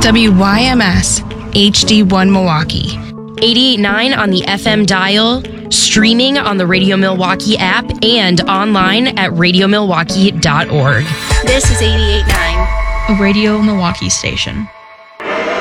WYMS HD1 Milwaukee. 88.9 on the FM dial, streaming on the Radio Milwaukee app, and online at radiomilwaukee.org. This is 88.9, a Radio Milwaukee station.